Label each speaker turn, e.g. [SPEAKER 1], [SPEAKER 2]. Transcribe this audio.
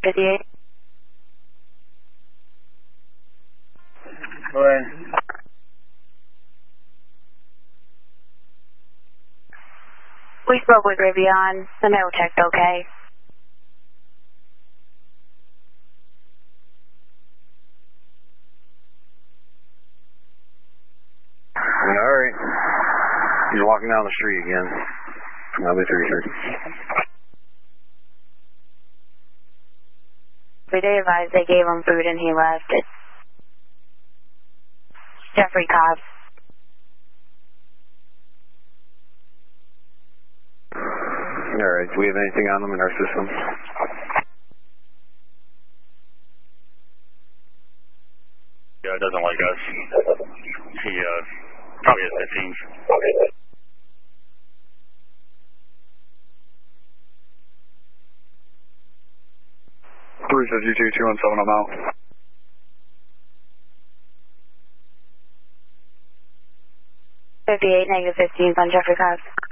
[SPEAKER 1] 58.
[SPEAKER 2] Go ahead.
[SPEAKER 1] We spoke with Rivian. The mail checked okay.
[SPEAKER 2] Alright. He's walking down the street again. I'll be 33.
[SPEAKER 1] They advised they gave him food and he left. It's Jeffrey Cobb.
[SPEAKER 2] Alright, do we have anything on them in our system?
[SPEAKER 3] Yeah, it doesn't like us. He, probably has 15s.
[SPEAKER 4] Bruce says you 217, I'm out.
[SPEAKER 1] -58, -15s on Jeffrey Cobb.